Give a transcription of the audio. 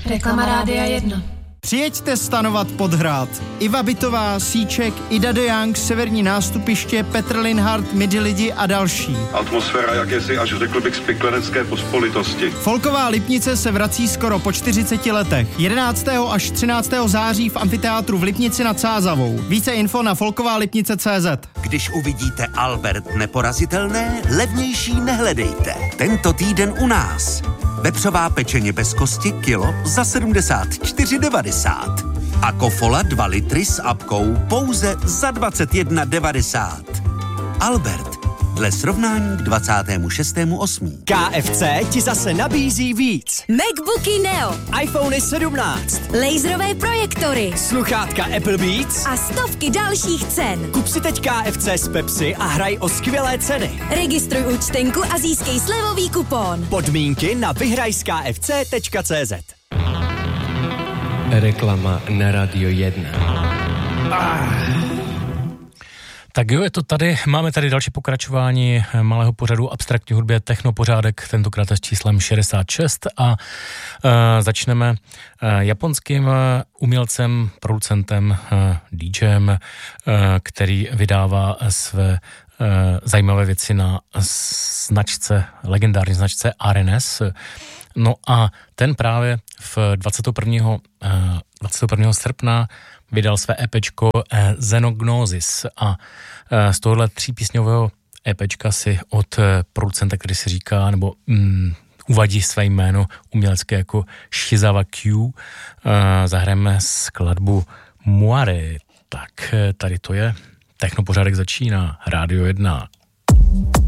Reklama Rádia 1. Přijeďte stanovat Podhrad. Iva Bytová, Síček, Ida de Young, Severní nástupiště, Petr Linhart, Midi lidi a další. Atmosféra jakési, až řekl bych, spiklenecké pospolitosti. Folková Lipnice se vrací skoro po 40 letech. 11. až 13. září v amfiteátru v Lipnici nad Sázavou. Více info na folkoválipnice.cz. Když uvidíte Albert Neporazitelné, levnější nehledejte. Tento týden u nás. Vepřová pečeně bez kosti kilo za 74,90. A kofola 2 litry s apkou pouze za 21,90. Albert, dle srovnání k 26.8. KFC ti zase nabízí víc. MacBooky Neo, iPhone 17, laserové projektory, sluchátka Apple Beats a stovky dalších cen. Kup si teď KFC s Pepsi a hraj o skvělé ceny. Registruj účtenku a získej slevový kupon. Podmínky na vyhrajskfc.cz. Reklama na Radio 1. Tak jo, je to tady, máme tady další pokračování malého pořadu abstraktní hudbě Technopořádek, tentokrát s číslem 66 a začneme japonským umělcem, producentem, DJem, který vydává své zajímavé věci na legendární značce RNS. No a ten právě v 21. srpna vydal své EPčko Xenognosis a z tohohle 3písňového EPčka si od producenta, který si říká, nebo uvadí své jméno umělecké jako Shizawa Q, zahrajeme skladbu Moire. Tak tady to je, Technopořádek začíná, Rádio 1.